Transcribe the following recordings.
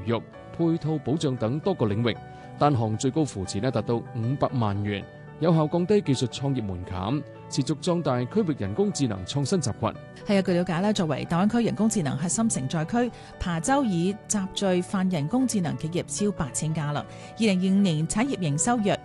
育、配套保障等多個領域，單項最高扶持達到500萬元，有效降低技術創業門檻，持續壯大區域人工智能創新集群。 係啊，據了解咧，作為大灣區人工智能核心承載區，琶洲已集聚泛人工智能企業超8000家啦。2025年產業營收約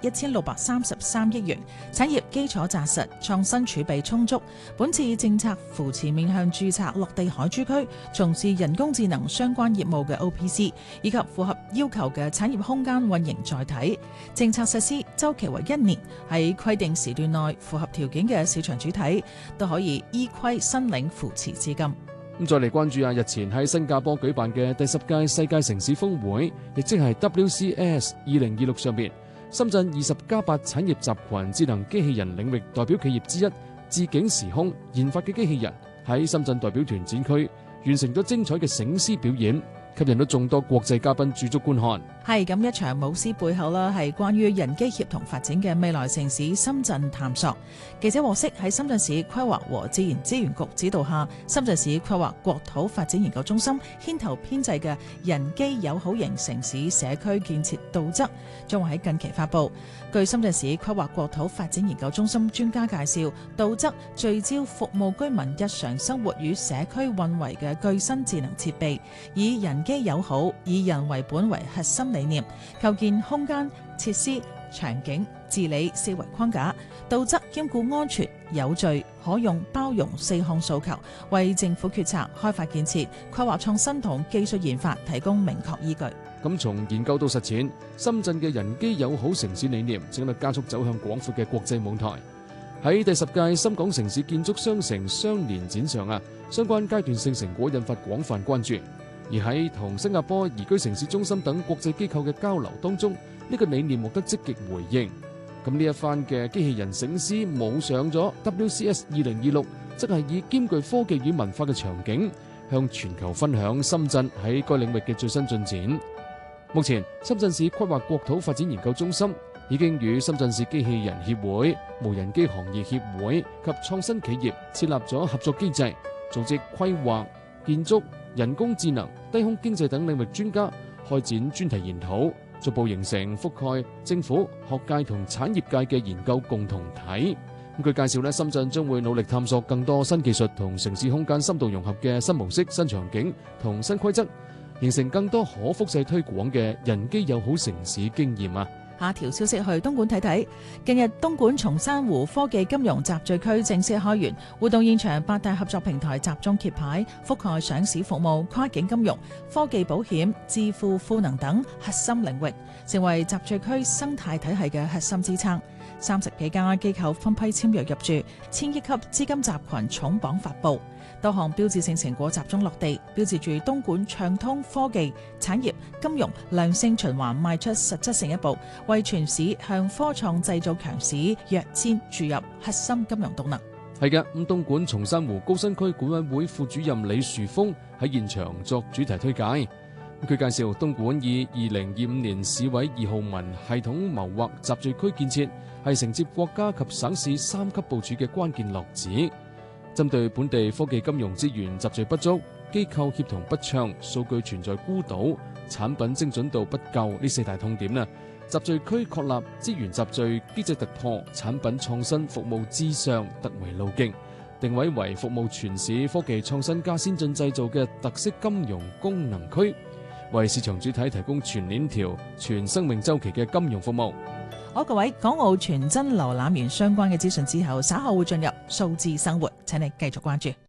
1633億元，產業基礎紮實，創新儲備充足。本次政策扶持面向註冊落地海珠區，從事人工智能相關業務嘅 OPC， 以及符合要求嘅產業空間運營載體。政策實施週期為1年，喺規定時段內符合條件嘅市場主體都可以依規申領扶持資金。 再嚟關注日前喺新加坡舉辦嘅第10屆世界城市峰會，亦即係 WCS 2026上邊，深圳20+8產業集群智能機器人領域代表企業之一智景時空研發嘅機器人喺深圳代表團展區完成咗精彩嘅醒獅表演，吸引到眾多國際嘉賓駐足觀看。 係咁，一場舞獅背後啦，係關於人機協同發展嘅未來城市深圳探索。記者獲悉，喺深圳市規劃和自然資源局指導下，深圳市規劃國土發展研究中心牽頭編製嘅人機友好型城市社區建設導則將會喺近期發布。據深圳市規劃國土發展研究中心專家介紹，導則聚焦服務居民日常生活與社區運維嘅具身智能設備，以人機友好、以人為本為核心理念，構建空間、設施、場景、治理4維框架。導則兼顧安全、有序、可用、包容4項訴求，為政府決策、開發建設、規劃創新同技術研發提供明確依據。 咁從研究到實踐，深圳嘅人機友好城市理念正喺度加速走向廣闊嘅國際舞台。喺第10屆深港城市建築雙城雙年展上相關階段性成果引發廣泛關注。而喺同新加坡宜居城市中心等國際機構嘅交流當中，呢個理念獲得積極回應。咁呢一番嘅機器人醒獅舞上咗 WCS 2026，則係以兼具科技與文化嘅場景，向全球分享深圳喺該領域嘅最新進展。目前，深圳市規劃國土發展研究中心已經與深圳市機器人協會、無人機行業協會及創新企業設立咗合作機制，組織規劃、建築、人工智能、低空經濟等領域專家開展專題研討，逐步形成覆蓋政府、學界同產業界嘅研究共同體。據介紹，深圳將會努力探索更多新技術同城市空間深度融合嘅新模式、新場景同新規則，形成更多可複製推廣嘅人機友好城市經驗。 下條消息去東莞睇睇。近日東莞松山湖科技金融集聚區正式開園，活動現場8大合作平台集中揭牌，覆蓋上市服務、跨境金融、科技保險、支付賦能等核心領域，成為集聚區生態體系嘅核心支撐。30幾家機構分批簽約入駐，1000億級資金集群重磅發布，多項標誌性成果集中落地，標誌住東莞暢通科技、產業、金融良性循環邁出實質性一步，為全市向科創製造強市躍遷注入核心金融動能。 係嘅，咁東莞松山湖高新區管委會副主任李樹峰喺現場作主題推介。佢介紹東莞以2025年市委2號文系統謀劃集聚區建設，係承接國家及省市3級部署嘅關鍵落子。針對本地科技金融資源集聚不足、機構協同不暢、數據存在孤島、產品精準度不夠呢4大痛點，集聚區確立資源集聚、機制突破、產品創新、服務至上突圍路徑，定位為服務全市科技創新加先進製造嘅特色金融功能區，為市場主體提供全鏈條、全生命週期嘅金融服務。 好，各位，港澳傳真瀏覽完相關嘅資訊之後，稍後會進入數字生活，請你繼續關注。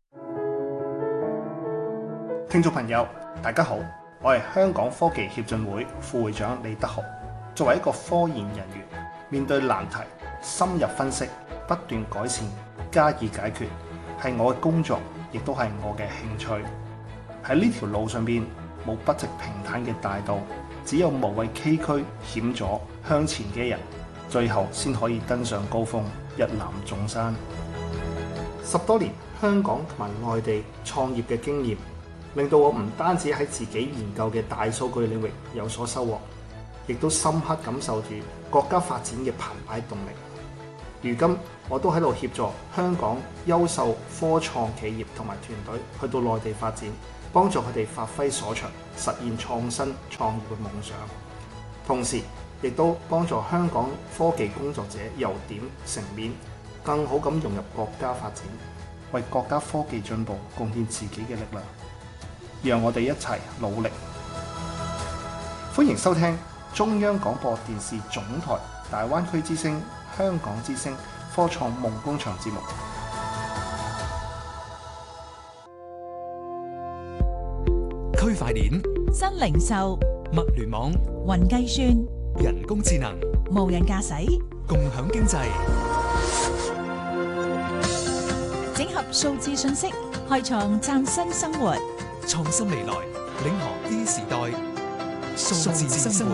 聽眾朋友，大家好，我係香港科技協進會副會長李德豪。作為一個科研人員，面對難題，深入分析，不斷改善，加以解決，係我嘅工作，亦都係我嘅興趣。喺呢條路上邊，冇不直平坦嘅大道，只有無畏崎嶇險阻向前嘅人，最後先可以登上高峰，一覽眾山。10多年香港同埋外地創業嘅經驗，令到我唔單止喺自己研究嘅大數據領域有所收穫，亦都深刻感受住國家發展嘅澎湃動力。如今我都喺度協助香港優秀科創企業同埋團隊去到內地發展， 幫助佢哋發揮所長，實現創新創業嘅夢想。同時，亦都幫助香港科技工作者由點成面，更好咁融入國家發展，為國家科技進步貢獻自己嘅力量。讓我哋一齊努力。歡迎收聽中央廣播電視總台大灣區之聲、香港之聲科創夢工場節目。 區塊鏈、 新零售、 物聯網、 雲計算、 人工智能、 無人駕駛、 共享經濟， 整合數字信息，開創嶄新生活。 創新未來，領航 E 時代，數字生活。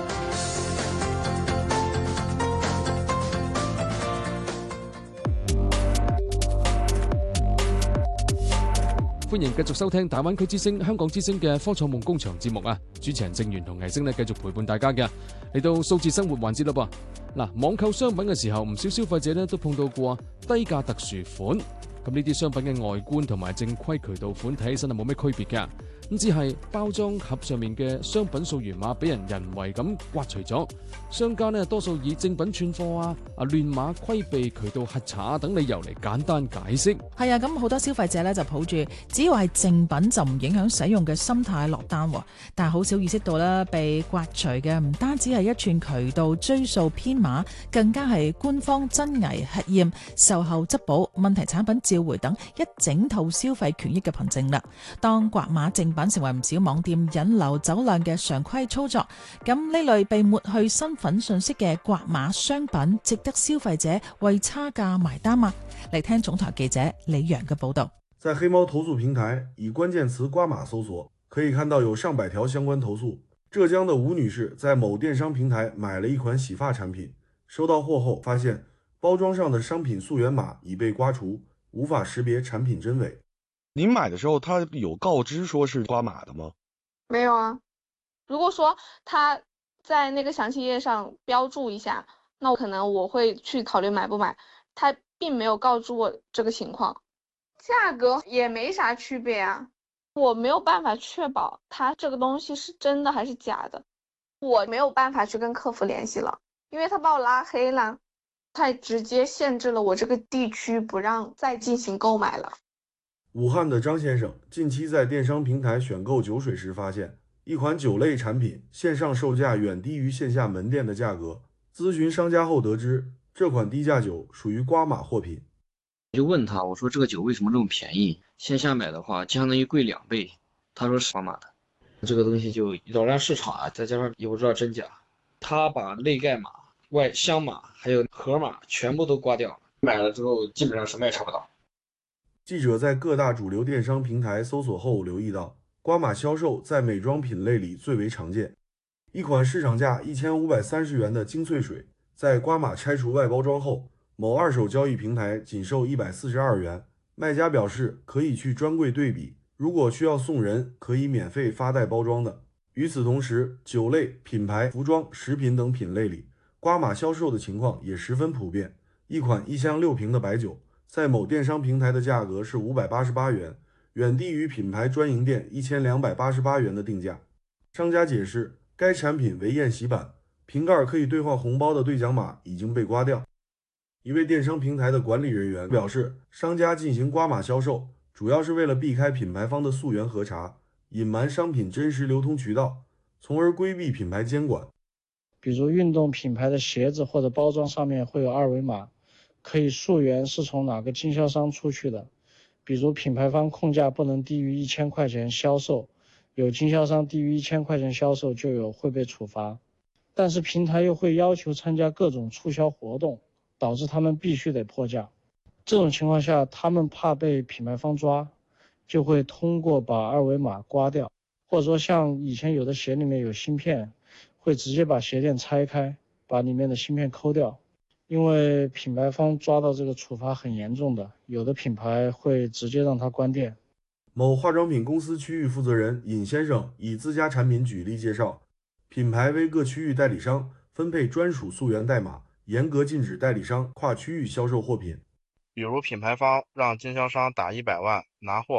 歡迎繼續收聽大灣區之聲、香港之聲嘅科創夢工場節目啊！主持人正源同藝星繼續陪伴大家嘅，嚟到數字生活環節啦噃。嗱，網購商品嘅時候，唔少消費者咧都碰到過低價特殊款。咁呢啲商品嘅外觀同埋正規渠道款睇起身係冇咩區別嘅，咁只係包裝盒上面嘅商品溯源碼俾人為咁刮除咗，商家呢多數以正品串貨啊、亂碼規避渠道核查等理由嚟簡單解釋。 係啊，咁好多消費者咧就抱住只要係正品就唔影響使用嘅心態落單，但係好少意識到啦，被刮除嘅唔單止係一串渠道追溯編碼，更加係官方真偽核驗、售後質保、問題產品召回等一整套消費權益嘅憑證啦。當刮碼正品成為唔少網店引流走量嘅常規操作，咁呢類被抹去身份信息嘅刮碼商品，值得消費者為差價埋單嗎？嚟聽總台記者李陽嘅報道。 在黑貓投訴平台以關鍵詞刮碼搜索，可以看到有上百條相關投訴。浙江的吳女士在某電商平台買了一款洗髮產品，收到貨後發現包裝上的商品溯源碼已被刮除，無法識別產品真偽。 您買的時候，他有告知說是刮碼的嗎？ 沒有啊。如果說他在那個詳細頁上標注一下，那我可能我會去考慮買不買。他並沒有告知我這個情況，價格也沒啥區別啊。我沒有辦法確保他這個東西是真的還是假的，我沒有辦法去跟客服聯繫了，因為他把我拉黑了，他直接限制了我這個地區，不讓再進行購買了。 武漢的張先生近期在電商平台選購酒水時，發現一款酒類產品線上售價遠低於線下門店的價格。諮詢商家後得知，這款低價酒屬於刮碼貨品。 就問他，我說這個酒為什麼這麼便宜？線下買的話相當於貴2倍。他說是刮碼的。這個東西就擾亂市場啊，再加上也不知道真假。他把內蓋碼、外箱碼還有盒碼全部都刮掉，買了之後基本上什麼也查不到。 記者在各大主流電商平台搜索後留意到，刮碼銷售在美妝品類裡最為常見。一款市場價1530元的精粹水，在刮碼拆除外包裝後，某二手交易平台僅售142元。賣家表示可以去專櫃對比，如果需要送人，可以免費發帶包裝的。與此同時，酒類、品牌、服裝、食品等品類裡，刮碼銷售的情況也十分普遍。一款1箱6瓶的白酒，在某電商平台的價格是588元，遠低於品牌專營店1288元的定價。商家解釋，該產品為宴席版，瓶蓋可以兌換紅包的兌獎碼已經被刮掉。一位電商平台的管理人員表示，商家進行刮碼銷售，主要是為了避開品牌方的溯源核查，隱瞞商品真實流通渠道，從而規避品牌監管。 比如運動品牌的鞋子或者包裝上面會有二維碼，可以溯源是從哪個經銷商出去的。比如品牌方控價不能低於1000塊錢銷售，有經銷商低於1000塊錢銷售就會被處罰。但是平台又會要求參加各種促銷活動，導致他們必須得破價。這種情況下，他們怕被品牌方抓，就會通過把二維碼刮掉，或者說像以前有的鞋裡面有芯片，會直接把鞋墊拆開，把裡面的芯片摳掉。因為品牌方抓到這個處罰很嚴重的，有的品牌會直接讓它關店。 某化妝品公司區域負責人尹先生以自家產品舉例介紹，品牌為各區域代理商分配專屬溯源代碼，嚴格禁止代理商跨區域銷售貨品。 比如品牌方讓經銷商打100萬拿貨，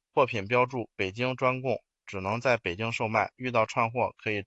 货品标注北京专供，只能在北京售卖，遇到串货可以